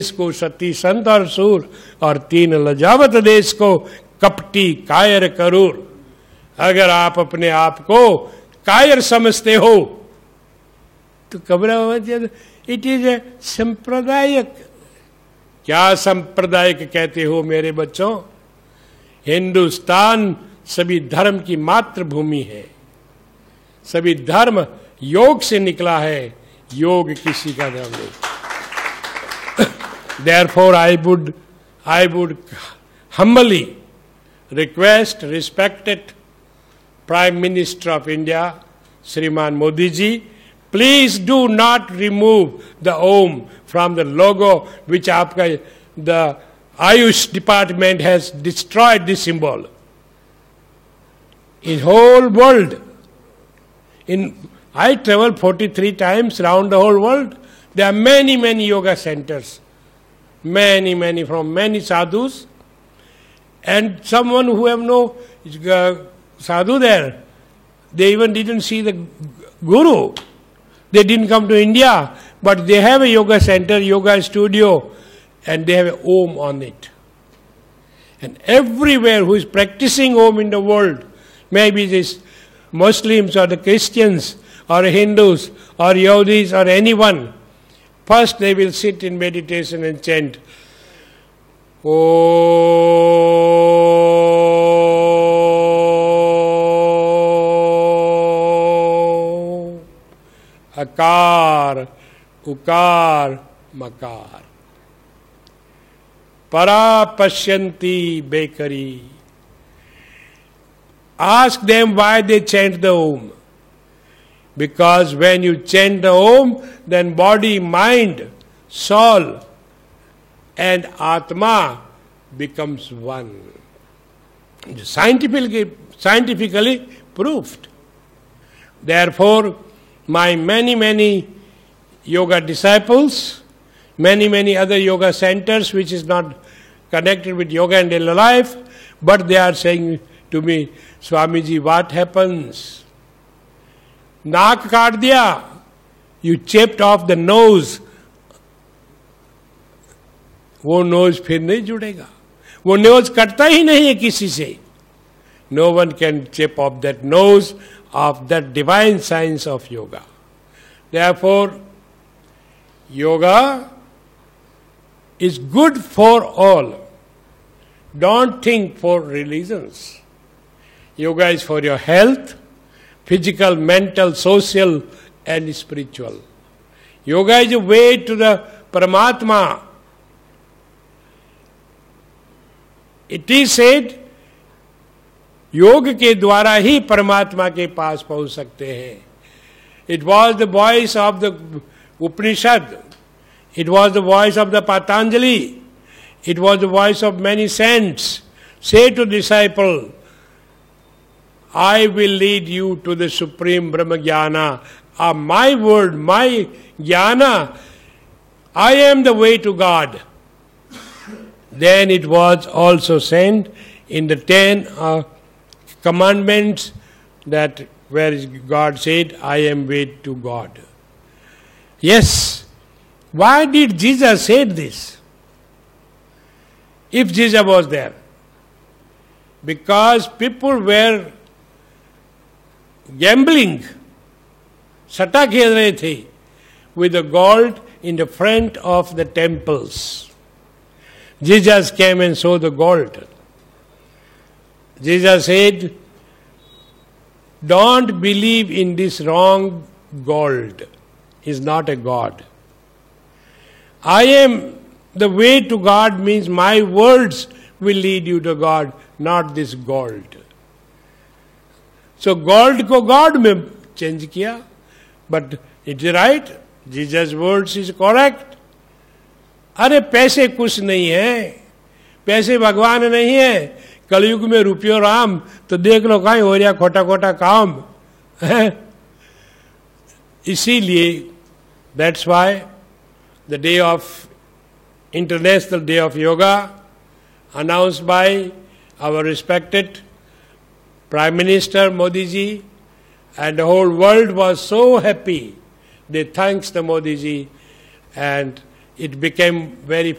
को सती संत और सूर, और तीन लजावत देश को कपटी कायर करूर। अगर आप अपने आप को कायर समझते हो तो घबराओ। इट इज ए सांप्रदायिक। क्या सांप्रदायिक कहते हो मेरे बच्चों? हिंदुस्तान सभी धर्म की मातृभूमि है। सभी धर्म योग से निकला है, योग किसी का धर्म नहीं। Therefore, I would humbly request respected Prime Minister of India, Shriman Modi ji, please do not remove the Om from the logo which the Ayush department has destroyed this symbol. In whole world, I travel 43 times around the whole world. There are many yoga centers. Many from many sadhus, and someone who have no sadhu there. They even didn't see the guru. They didn't come to India, but they have a yoga center, yoga studio, and they have an Om on it. And everywhere who is practicing Om in the world, maybe this Muslims or the Christians or Hindus or Yodis or anyone, first they will sit in meditation and chant Om Akar Ukar Makar Para Pashyanti Bekari. Ask them why they chant the Om. Because when you chant the Om, then body, mind, soul and Atma becomes one. Scientifically proved. Therefore, my many yoga disciples, many other yoga centers which is not connected with yoga and daily life, but they are saying to me, Swamiji, what happens? नाक काट दिया, you chipped off the nose, वो knows फिर नहीं जुड़ेगा, वो knows कटता ही नहीं है किसी से. No one can chip off that nose of that divine science of yoga. Therefore, yoga is good for all. Don't think for religions. Yoga is for your health, physical, mental, social and spiritual. Yoga is a way to the Paramatma. It is said, योग के द्वारा ही परमात्मा के पास पहुंच सकते हैं. It was the voice of the Upanishad. It was the voice of the Patanjali. It was the voice of many saints. Say to disciple, I will lead you to the supreme Brahma Jnana. My word, my Jnana, I am the way to God. Then it was also said in the 10 commandments that where God said, I am way to God. Yes. Why did Jesus say this? If Jesus was there. Because people were gambling, सट्टा खेल रहे थे with the gold in the front of the temples. Jesus came and saw the gold. Jesus said, don't believe in this wrong gold. He is not a God. I am the way to God means my words will lead you to God, not this gold. So gold को God में change किया, but it is right. Jesus' words is correct. अरे पैसे कुछ नहीं है, पैसे भगवान नहीं है. कलयुग में रुपयो राम, तो देख लो कहीं हो रहा खोटा खोटा काम है. इसीलिए that's why the day of International Day of Yoga announced by our respected Prime Minister Modi ji, and the whole world was so happy. They thanked the Modi ji, and it became very